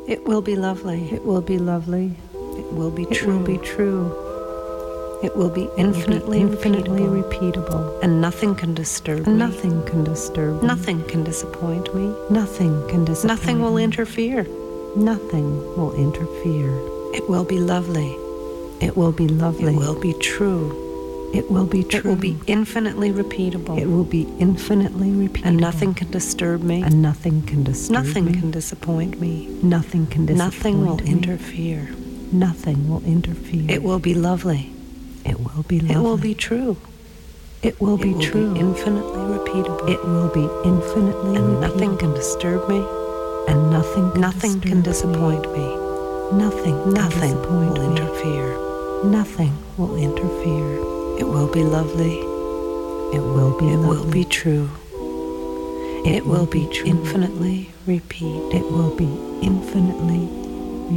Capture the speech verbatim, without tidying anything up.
It will be lovely. It will be lovely. It will be It true. will be true. It will be It will be infinitely, infinitely repeatable. repeatable. And nothing can disturb And me. nothing can disturb me. Nothing can disappoint me. Nothing can disappoint Nothing will me. interfere. Nothing will interfere. It will be lovely. It will be lovely. It will be true. It will be true. It will be infinitely repeatable. It will be infinitely repeatable. And nothing can disturb me. And nothing can disturb Nothing me. can disappoint me. Nothing can disappoint Nothing will me. interfere. Nothing will interfere. It will be lovely. It will be lovely. It will be true. It will be It will true. be infinitely repeatable. It will be infinitely And repeatable. nothing can disturb me. And nothing can Nothing can disturb disappoint me. me. Nothing can Nothing disappoint will me. interfere. Nothing will interfere. It will be lovely. It will be It lovely. will be true. It It will will be be true. infinitely repeat. It will be infinitely